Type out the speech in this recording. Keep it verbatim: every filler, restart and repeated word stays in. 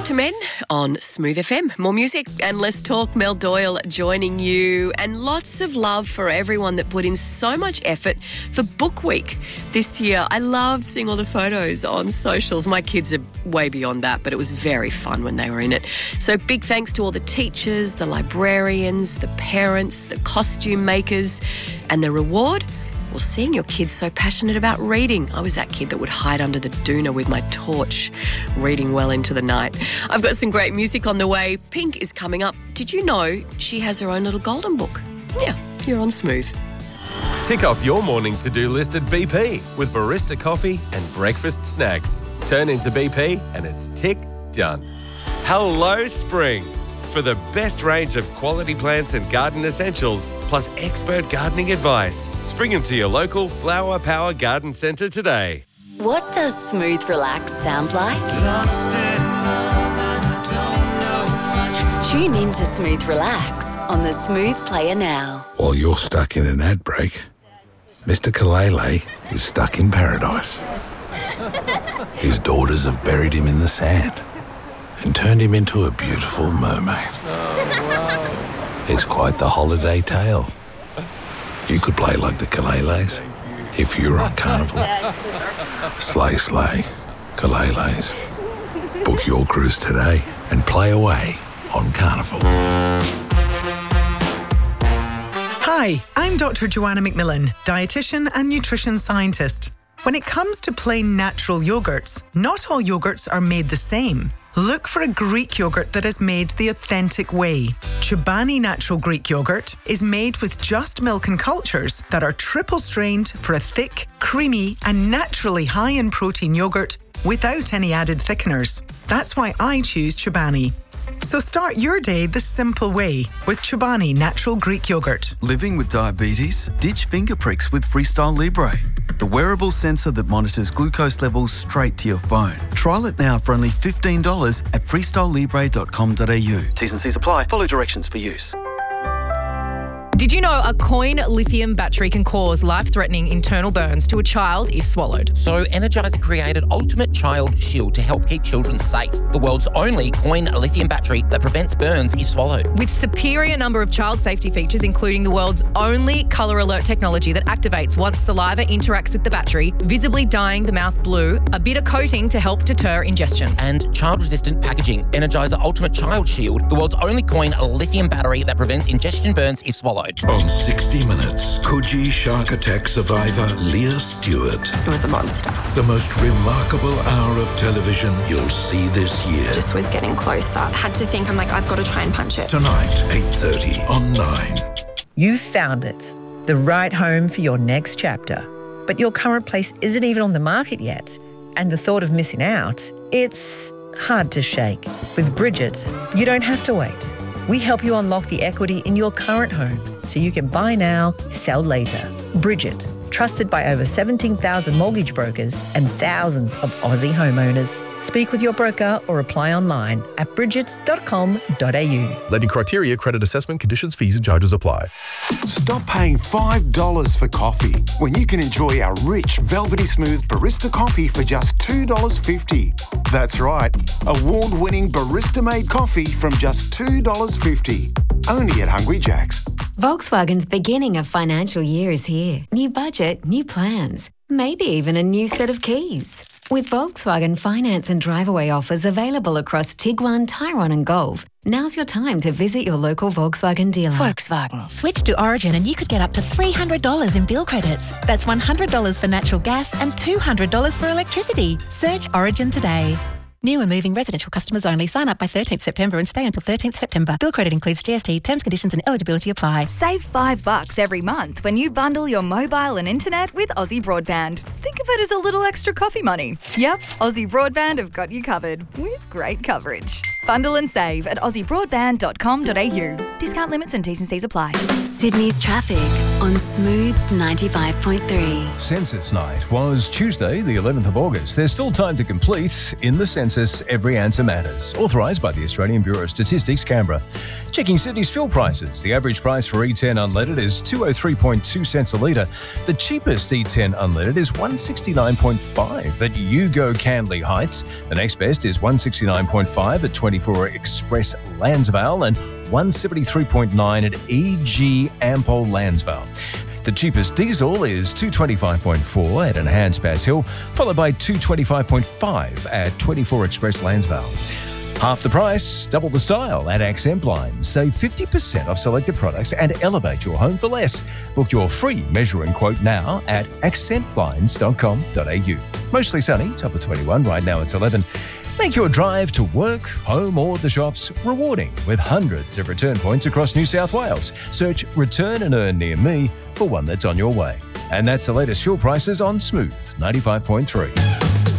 to Men on Smooth F M. More music and less talk. Mel Doyle joining you, and lots of love for everyone that put in so much effort for Book Week this year. I loved seeing all the photos on socials. My kids are way beyond that, but it was very fun when they were in it. So big thanks to all the teachers, the librarians, the parents, the costume makers, and the reward? Well, seeing your kids so passionate about reading. I was that kid that would hide under the doona with my torch, reading well into the night. I've got some great music on the way. Pink is coming up. Did you know she has her own little golden book? Yeah, you're on Smooth. Tick off your morning to-do list at B P with barista coffee and breakfast snacks. Turn into B P and it's tick done. Hello, spring. For the best range of quality plants and garden essentials, plus expert gardening advice, spring into your local Flower Power Garden Centre today. What does Smooth Relax sound like? Lost in love and I don't know much. Tune in to Smooth Relax on the Smooth Player now. While you're stuck in an ad break, Mister Kalele is stuck in paradise. His daughters have buried him in the sand and turned him into a beautiful mermaid. Oh, wow. It's quite the holiday tale. You could play like the Kaleles if you were on Carnival. Slay, slay, Kaleles. Book your cruise today and play away on Carnival. Hi, I'm Doctor Joanna McMillan, dietitian and nutrition scientist. When it comes to plain natural yogurts, not all yogurts are made the same. Look for a Greek yogurt that is made the authentic way. Chobani Natural Greek Yogurt is made with just milk and cultures that are triple strained for a thick, creamy and naturally high in protein yogurt without any added thickeners. That's why I choose Chobani. So start your day the simple way with Chobani Natural Greek Yogurt. Living with diabetes? Ditch finger pricks with Freestyle Libre, the wearable sensor that monitors glucose levels straight to your phone. Trial it now for only fifteen dollars at freestyle libre dot com dot a u. T's and C's apply. Follow directions for use. Did you know a coin lithium battery can cause life-threatening internal burns to a child if swallowed? So Energizer created Ultimate Child Shield to help keep children safe. The world's only coin lithium battery that prevents burns if swallowed. With superior number of child safety features, including the world's only colour alert technology that activates once saliva interacts with the battery, visibly dyeing the mouth blue, a bit of coating to help deter ingestion. And child-resistant packaging. Energizer Ultimate Child Shield, the world's only coin lithium battery that prevents ingestion burns if swallowed. On sixty minutes, Coogee shark attack survivor Leah Stewart. It was a monster. The most remarkable hour of television you'll see this year. Just was getting closer. Had to think, I'm like, I've got to try and punch it. Tonight, eight thirty on Nine. You've found it. The right home for your next chapter. But your current place isn't even on the market yet. And the thought of missing out, it's hard to shake. With Bridget, you don't have to wait. We help you unlock the equity in your current home so you can buy now, sell later. Bridget, trusted by over seventeen thousand mortgage brokers and thousands of Aussie homeowners. Speak with your broker or apply online at bridget dot com dot a u. Lending criteria, credit assessment, conditions, fees and charges apply. Stop paying five dollars for coffee when you can enjoy our rich, velvety smooth barista coffee for just two dollars fifty. That's right, award-winning barista-made coffee from just two dollars fifty. Only at Hungry Jack's. Volkswagen's beginning of financial year is here. New budget, new plans, maybe even a new set of keys. With Volkswagen finance and drive-away offers available across Tiguan, Tyrone and Golf, now's your time to visit your local Volkswagen dealer. Volkswagen. Switch to Origin and you could get up to three hundred dollars in bill credits. That's one hundred dollars for natural gas and two hundred dollars for electricity. Search Origin today. New and moving residential customers only. Sign up by thirteenth September and stay until thirteenth September. Bill credit includes G S T. Terms, conditions and eligibility apply. Save five bucks every month when you bundle your mobile and internet with Aussie Broadband. Think of it as a little extra coffee money. Yep, Aussie Broadband have got you covered with great coverage. Bundle and save at aussie broadband dot com dot a u. Discount limits and T's and C's apply. Sydney's traffic on Smooth ninety-five point three. Census night was Tuesday, the eleventh of August. There's still time to complete. In the census, every answer matters. Authorised by the Australian Bureau of Statistics, Canberra. Checking Sydney's fuel prices. The average price for E ten unleaded is two oh three point two cents a litre. The cheapest E ten unleaded is one sixty-nine point five at Yugo Canley Heights. The next best is one sixty-nine point five at twenty-four Express Landsvale and one seventy-three point nine at E G Ampol Landsvale. The cheapest diesel is two twenty-five point four at Enhanced Bass Hill, followed by two twenty-five point five at twenty-four Express Landsvale. Half the price, double the style at Accent Blinds. Save fifty percent off selected products and elevate your home for less. Book your free measure and quote now at accent blinds dot com dot a u. Mostly sunny, top of twenty-one, right now it's eleven. Make your drive to work, home or the shops rewarding with hundreds of return points across New South Wales. Search Return and Earn near me for one that's on your way. And that's the latest fuel prices on Smooth ninety-five point three.